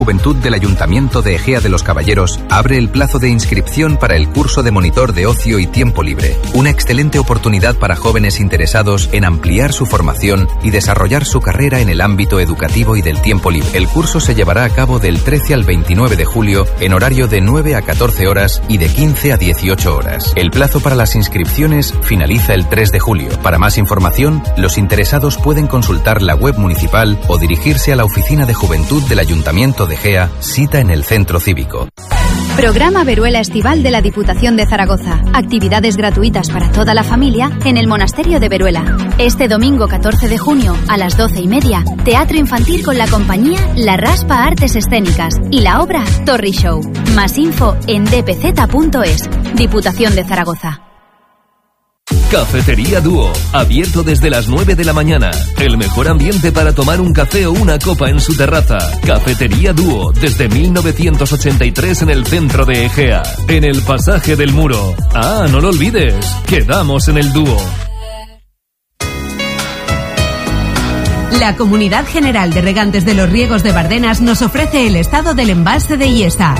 Juventud del Ayuntamiento de Ejea de los Caballeros abre el plazo de inscripción para el curso de monitor de ocio y tiempo libre. Una excelente oportunidad para jóvenes interesados en ampliar su formación y desarrollar su carrera en el ámbito educativo y del tiempo libre. El curso se llevará a cabo del 13 al 29 de julio en horario de 9 a 14 horas y de 15 a 18 horas. El plazo para las inscripciones finaliza el 3 de julio. Para más información, los interesados pueden consultar la web municipal o dirigirse a la Oficina de Juventud del Ayuntamiento de Ejea, cita en el Centro Cívico. Programa Veruela Estival de la Diputación de Zaragoza. Actividades gratuitas para toda la familia en el Monasterio de Veruela. Este domingo 14 de junio a las 12:30, teatro infantil con la compañía La Raspa Artes Escénicas y la obra Torri Show. Más info en dpz.es. Diputación de Zaragoza. Cafetería Dúo, abierto desde las 9 de la mañana. El mejor ambiente para tomar un café o una copa en su terraza. Cafetería Dúo, desde 1983 en el centro de Ejea, en el Pasaje del Muro. Ah, no lo olvides, quedamos en el Dúo. La Comunidad General de Regantes de los Riegos de Bardenas nos ofrece el estado del embalse de Iesa.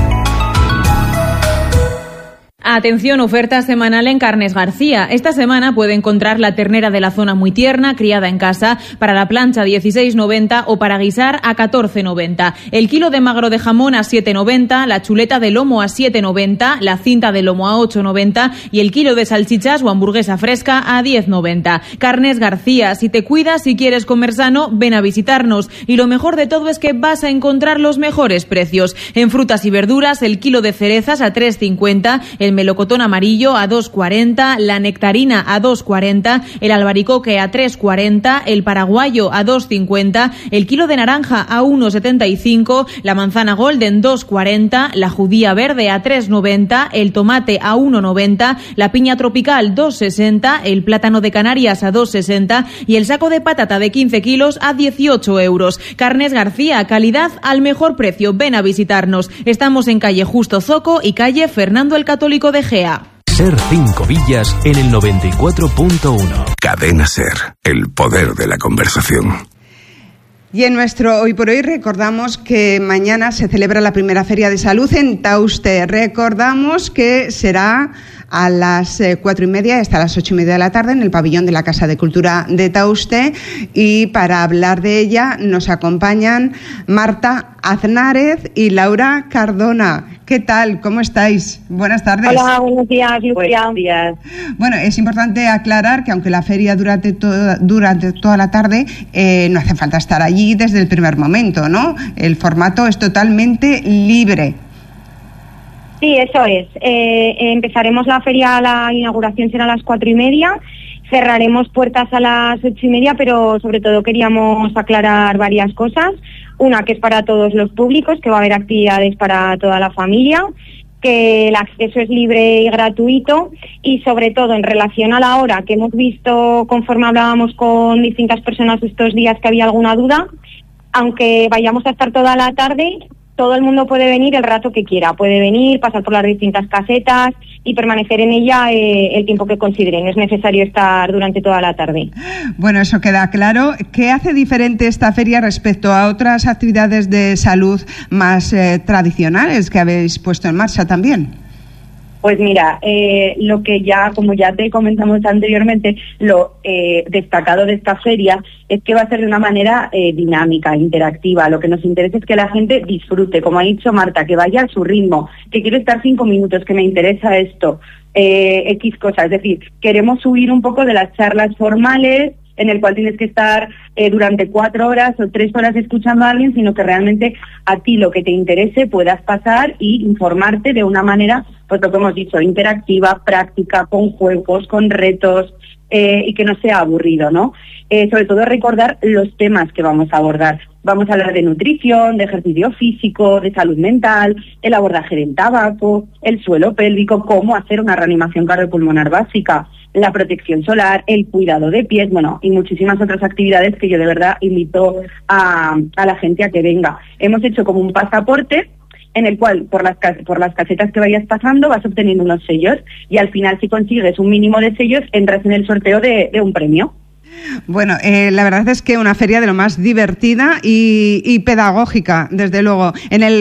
Atención, oferta semanal en Carnes García. Esta semana puede encontrar la ternera de la zona muy tierna, criada en casa, para la plancha 16,90 o para guisar a 14,90. El kilo de magro de jamón a 7,90, la chuleta de lomo a 7,90, la cinta de lomo a 8,90 y el kilo de salchichas o hamburguesa fresca a 10,90. Carnes García, si te cuidas y quieres comer sano, ven a visitarnos. Y lo mejor de todo es que vas a encontrar los mejores precios. En frutas y verduras, el kilo de cerezas a 3,50, el melocotón amarillo a 2,40, la nectarina a 2,40, el albaricoque a 3,40, el paraguayo a 2,50, el kilo de naranja a 1,75, la manzana golden 2,40, la judía verde a 3,90, el tomate a 1,90, la piña tropical 2,60, el plátano de Canarias a 2,60 y el saco de patata de 15 kilos a 18 euros. Carnes García, calidad al mejor precio. Ven a visitarnos. Estamos en calle Justo Zoco y calle Fernando el Católico de Gea. Ser 5 Villas en el 94.1. Cadena Ser, el poder de la conversación. Y en nuestro Hoy por Hoy recordamos que mañana se celebra la primera Feria de Salud en Tauste. Recordamos que será a las 4:30 hasta las 8:30 de la tarde en el pabellón de la Casa de Cultura de Tauste, y para hablar de ella nos acompañan Marta Aznárez y Laura Cardona. ¿Qué tal? ¿Cómo estáis? Buenas tardes. Hola, buenos días, Lucía. Buenos días. Bueno, es importante aclarar que aunque la feria durante toda la tarde, no hace falta estar allí desde el primer momento, ¿no? El formato es totalmente libre. Sí, eso es. Empezaremos la feria, la inauguración será a las 4:30, cerraremos puertas a las 8:30, pero sobre todo queríamos aclarar varias cosas. Una, que es para todos los públicos, que va a haber actividades para toda la familia, que el acceso es libre y gratuito, y sobre todo en relación a la hora, que hemos visto conforme hablábamos con distintas personas estos días que había alguna duda, aunque vayamos a estar toda la tarde, todo el mundo puede venir el rato que quiera, puede venir, pasar por las distintas casetas y permanecer en ella el tiempo que considere. No es necesario estar durante toda la tarde. Bueno, eso queda claro. ¿Qué hace diferente esta feria respecto a otras actividades de salud más tradicionales que habéis puesto en marcha también? Pues mira, lo que ya, como ya te comentamos anteriormente, lo destacado de esta feria es que va a ser de una manera dinámica, interactiva. Lo que nos interesa es que la gente disfrute, como ha dicho Marta, que vaya a su ritmo, que quiero estar 5 minutos, que me interesa esto, X cosas. Es decir, queremos huir un poco de las charlas formales, en el cual tienes que estar durante 4 horas o 3 horas escuchando a alguien, sino que realmente a ti lo que te interese puedas pasar y informarte de una manera, pues lo que hemos dicho, interactiva, práctica, con juegos, con retos, y que no sea aburrido, ¿no? Sobre todo recordar los temas que vamos a abordar. Vamos a hablar de nutrición, de ejercicio físico, de salud mental, el abordaje del tabaco, el suelo pélvico, cómo hacer una reanimación cardiopulmonar básica, la protección solar, el cuidado de pies, bueno, y muchísimas otras actividades que yo de verdad invito a la gente a que venga. Hemos hecho como un pasaporte en el cual por las casetas que vayas pasando vas obteniendo unos sellos y al final, si consigues un mínimo de sellos, entras en el sorteo de un premio. Bueno, la verdad es que una feria de lo más divertida y pedagógica, desde luego. En el